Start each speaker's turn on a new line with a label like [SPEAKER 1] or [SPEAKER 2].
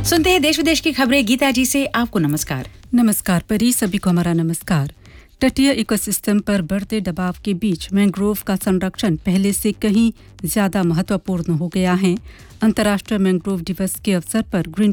[SPEAKER 1] सुनते हैं देश विदेश की खबरें गीता जी से। आपको नमस्कार।
[SPEAKER 2] नमस्कार परी, सभी को हमारा नमस्कार। तटीय इकोसिस्टम पर बढ़ते दबाव के बीच मैंग्रोव का संरक्षण पहले से कहीं ज्यादा महत्वपूर्ण हो गया है। अंतर्राष्ट्रीय मैंग्रोव दिवस के अवसर पर ग्रीन